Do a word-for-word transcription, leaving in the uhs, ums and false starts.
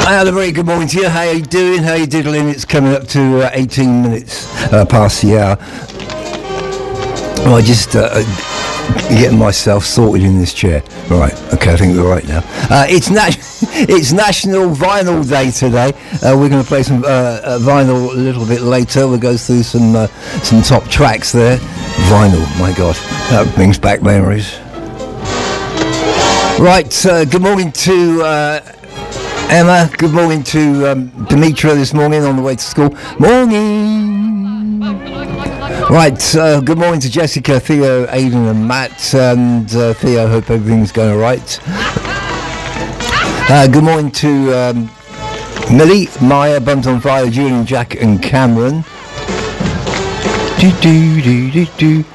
Hello, very good morning to you. How you doing? How you diddling? It's coming up to uh, eighteen minutes uh, past the hour. Well, I just uh, getting myself sorted in this chair. Right, okay, I think we're right now. Uh, it's nat- it's National Vinyl Day today. Uh, we're going to play some uh, uh, vinyl a little bit later. We'll go through some uh, some top tracks there. Vinyl, my God, that brings back memories. Right, uh, good morning to uh, Emma. Good morning to um, Demetra this morning on the way to school. Morning. Right, uh, good morning to Jessica, Theo, Aidan and Matt. And uh, Theo, hope everything's going all right. Uh, good morning to um, Millie, Maya, Bums on Fire, Julian, Jack and Cameron. Do, do, do, do, do.